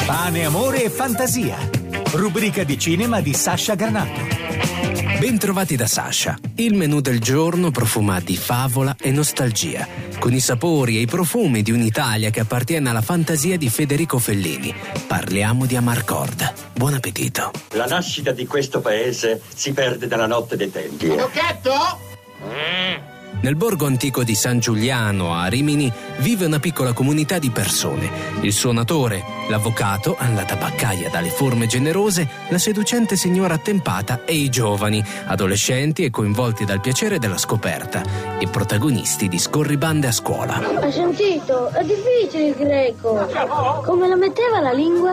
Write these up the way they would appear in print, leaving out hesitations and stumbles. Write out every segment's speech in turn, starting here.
Pane, amore e fantasia. Rubrica di cinema di Sasha Granato. Bentrovati da Sasha. Il menù del giorno profuma di favola e nostalgia, con i sapori e i profumi di un'Italia che appartiene alla fantasia di Federico Fellini. Parliamo di Amarcord. Buon appetito. La nascita di questo paese si perde nella notte dei tempi. Lucchetto? Nel borgo antico di San Giuliano, a Rimini, vive una piccola comunità di persone. Il suonatore, l'avvocato, la tabaccaia dalle forme generose, la seducente signora attempata e i giovani, adolescenti e coinvolti dal piacere della scoperta, i protagonisti di scorribande a scuola. Hai sentito? È difficile il greco. Come la metteva la lingua?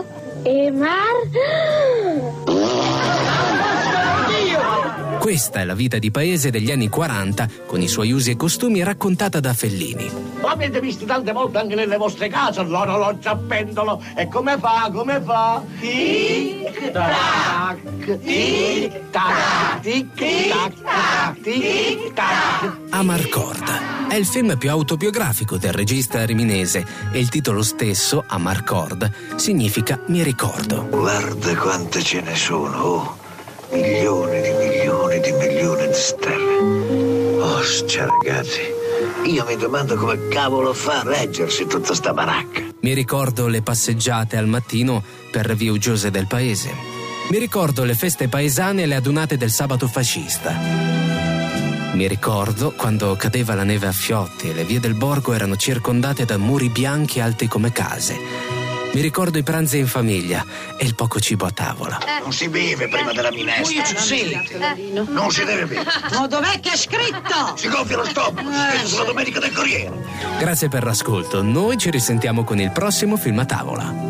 Questa è la vita di paese degli anni 40, con i suoi usi e costumi, raccontata da Fellini. L'avete visto tante volte anche nelle vostre case l'orologio a pendolo. E come fa? Tic tac, tic tac, tic tac, tic tac. Amarcord è il film più autobiografico del regista riminese e il titolo stesso, Amarcord, significa mi ricordo. Guarda quante ce ne sono, milioni di stelle. Ostia ragazzi, io mi domando come cavolo fa a reggersi tutta sta baracca. Mi ricordo le passeggiate al mattino per vie uggiose del paese. Mi ricordo le feste paesane e le adunate del sabato fascista. Mi ricordo quando cadeva la neve a fiotti e le vie del borgo erano circondate da muri bianchi alti come case. Mi ricordo i pranzi in famiglia e il poco cibo a tavola. Non si beve prima della minestra. Sì, non si deve bere. Ma dov'è che è scritto? Si gonfia lo stomaco, si vede sulla domenica del Corriere. Grazie per l'ascolto. Noi ci risentiamo con il prossimo film a tavola.